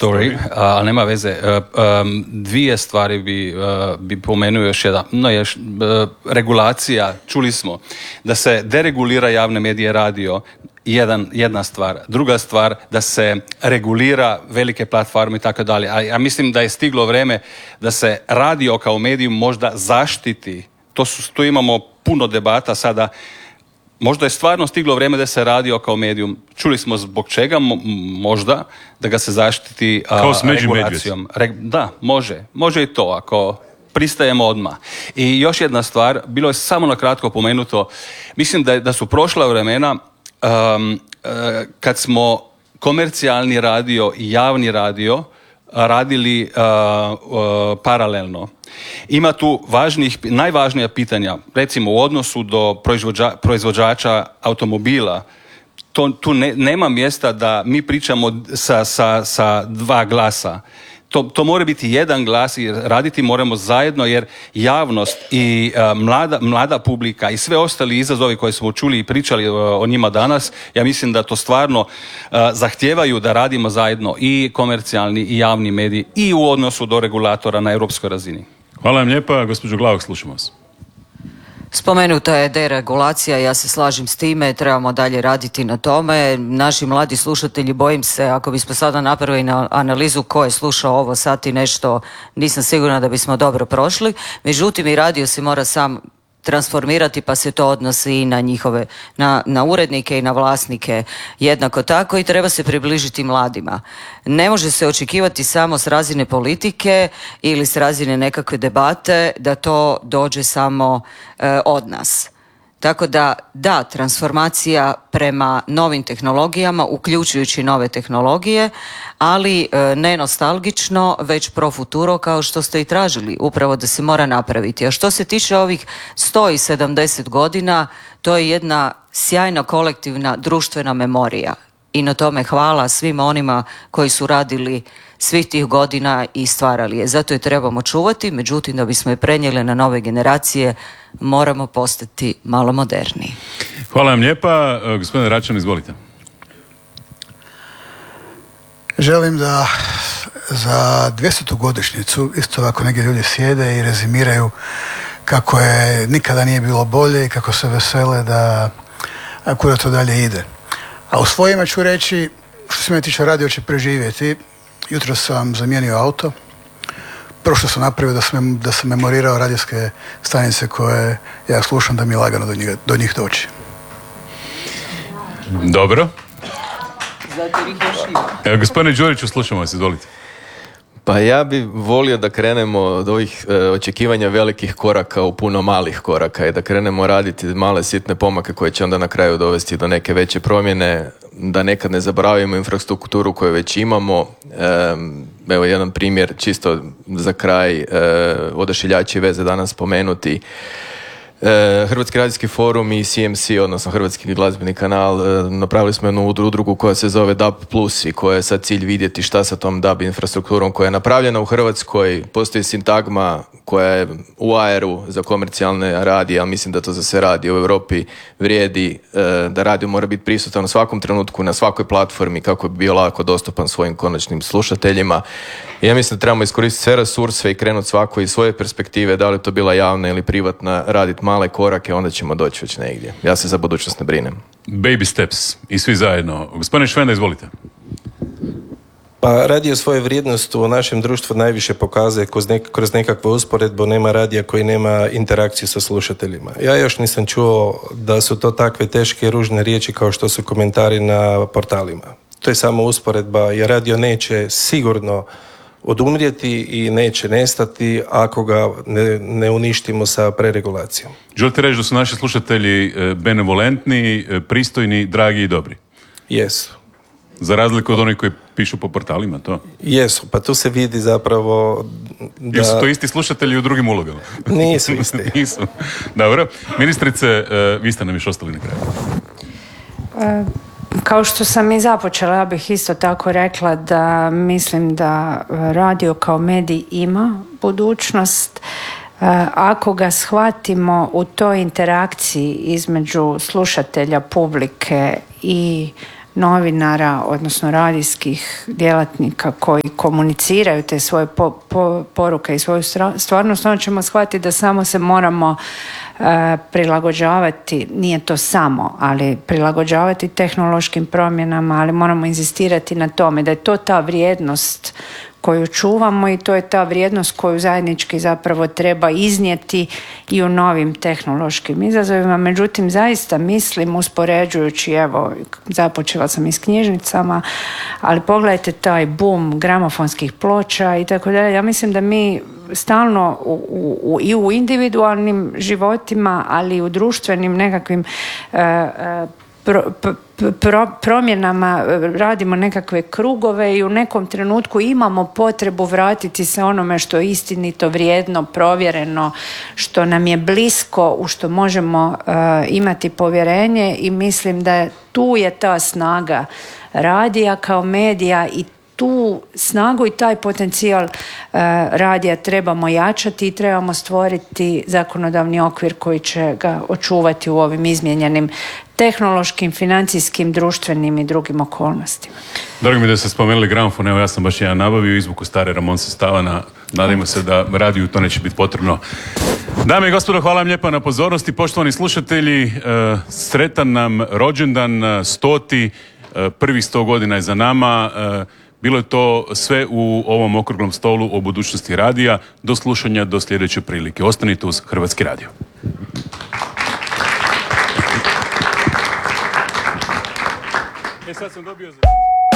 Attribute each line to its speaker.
Speaker 1: story, ali nema veze. Dvije stvari bi pomenuo još jedan. Regulacija, čuli smo da se deregulira javne medije, radio, jedna stvar. Druga stvar, da se regulira velike platforme i tako dalje. A ja mislim da je stiglo vrijeme da se radio kao medijum možda zaštiti. Tu imamo puno debata sada. Možda je stvarno stiglo vrijeme da se radio kao medijum. Čuli smo zbog čega, možda, da ga se zaštiti regulacijom. Da, može i to, ako pristajemo odmah. I još jedna stvar, bilo je samo na kratko pomenuto, mislim da su prošla vremena kad smo komercijalni radio i javni radio radili paralelno. Ima tu najvažnija pitanja, recimo u odnosu do proizvođača automobila. Tu nema mjesta da mi pričamo sa dva glasa. To mora biti jedan glas i raditi moramo zajedno, jer javnost i mlada publika i sve ostali izazovi koje smo čuli i pričali o njima danas, ja mislim da to stvarno zahtijevaju da radimo zajedno, i komercijalni i javni mediji, i u odnosu do regulatora na europskoj razini.
Speaker 2: Hvala vam lijepa, gospođo Glavak, slušamo vas.
Speaker 3: Spomenuta je deregulacija, ja se slažem s time, trebamo dalje raditi na tome. Naši mladi slušatelji, bojim se, ako bismo sada napravili analizu ko je slušao ovo sat i nešto, nisam sigurna da bismo dobro prošli. Međutim, i radio se mora sam transformirati, pa se to odnosi i na njihove, na urednike i na vlasnike jednako tako, i treba se približiti mladima. Ne može se očekivati samo s razine politike ili s razine nekakve debate da to dođe samo od nas. Tako da, transformacija prema novim tehnologijama, uključujući nove tehnologije, ali ne nostalgično, već pro futuro, kao što ste i tražili, upravo da se mora napraviti. A što se tiče ovih 170 godina, to je jedna sjajna kolektivna društvena memorija. I na tome hvala svima onima koji su radili svih tih godina i stvarali je. Zato je trebamo čuvati, međutim da bismo je prenijeli na nove generacije, moramo postati malo moderniji.
Speaker 2: Hvala vam lijepa. Gospodine Račan, izvolite.
Speaker 4: Želim da za 200. godišnjicu isto ovako neki ljudi sjede i rezimiraju kako je nikada nije bilo bolje i kako se vesele da kuda to dalje ide. A u svoje ime ću reći, što se mene tiče, radio će preživjeti. Jutro sam zamijenio auto. Prvo što sam napravio da sam memorirao radijske stanice koje ja slušam, da mi je lagano do njih doći.
Speaker 2: Dobro. Evo, gospodine Đuriću, slušamo vas, izvolite.
Speaker 5: Pa ja bi volio da krenemo od ovih očekivanja velikih koraka u puno malih koraka i da krenemo raditi male sitne pomake koje će onda na kraju dovesti do neke veće promjene, da nekad ne zaboravimo infrastrukturu koju već imamo. Evo jedan primjer čisto za kraj, Odašiljači veze danas spomenuti. Hrvatski radijski forum i CMC, odnosno Hrvatski glazbeni kanal, napravili smo jednu udrugu koja se zove DAB Plus i koja je sad cilj vidjeti šta sa tom DAB infrastrukturom koja je napravljena u Hrvatskoj. Postoji sintagma koja je u AR-u za komercijalne radije, ali mislim da to za sve radi u Europi vrijedi, da radio mora biti prisutan u svakom trenutku, na svakoj platformi kako bi bio lako dostupan svojim konačnim slušateljima. I ja mislim da trebamo iskoristiti sve resurse i krenuti svako iz svoje perspektive, da li to bila javna ili privatna, raditi male korake, onda ćemo doći već negdje. Ja se za budućnost ne brinem.
Speaker 2: Baby steps i svi zajedno. Gospodine Švenda, izvolite.
Speaker 6: Pa radio svoju vrijednost u našem društvu najviše pokazuje kroz nekakvu usporedbu. Nema radija koji nema interakciju sa slušateljima. Ja još nisam čuo da su to takve teške i ružne riječi kao što su komentari na portalima. To je samo usporedba, jer radio neće sigurno odumrijeti i neće nestati ako ga ne uništimo sa preregulacijom.
Speaker 2: Želite reći da su naši slušatelji benevolentni, pristojni, dragi i dobri?
Speaker 6: Jesu.
Speaker 2: Za razliku od onih koji pišu po portalima, to?
Speaker 6: Jesu, pa tu se vidi zapravo da...
Speaker 2: Ili su to isti slušatelji u drugim ulogama?
Speaker 6: Nisu isti.
Speaker 2: Nisu. Dobro. Ministrice, vi ste nam još ostali na kraju.
Speaker 7: Kao što sam i započela, ja bih isto tako rekla da mislim da radio kao medij ima budućnost. Ako ga shvatimo u toj interakciji između slušatelja, publike i novinara, odnosno radijskih djelatnika koji komuniciraju te svoje poruke i svoju stvarnost, onda ćemo shvatiti da samo se moramo prilagođavati, nije to samo, ali prilagođavati tehnološkim promjenama, ali moramo inzistirati na tome da je to ta vrijednost koju čuvamo i to je ta vrijednost koju zajednički zapravo treba iznijeti i u novim tehnološkim izazovima. Međutim, zaista mislim, uspoređujući, evo, započela sam i s knjižnicama, ali pogledajte taj boom gramofonskih ploča i tako dalje. Ja mislim da mi stalno i u individualnim životima, ali i u društvenim nekakvim promjenama radimo nekakve krugove i u nekom trenutku imamo potrebu vratiti se onome što je istinito, vrijedno, provjereno, što nam je blisko, u što možemo imati povjerenje i mislim da tu je ta snaga radija kao medija i tu snagu i taj potencijal radija trebamo jačati i trebamo stvoriti zakonodavni okvir koji će ga očuvati u ovim izmijenjenim tehnološkim, financijskim, društvenim i drugim okolnostima.
Speaker 2: Drago mi da ste spomenuli gramofon, evo ja sam baš jedan nabavio, izvuku stare Ramonse Stavana, nadajmo se da radiju to neće biti potrebno. Dame i gospodo, hvala vam lijepa na pozornosti, poštovani slušatelji, sretan nam rođendan, 100. Prvih 100 godina je za nama. Bilo je to sve u ovom okruglom stolu o budućnosti radija. Do slušanja, do sljedeće prilike. Ostanite uz Hrvatski radio. Sad sam dobio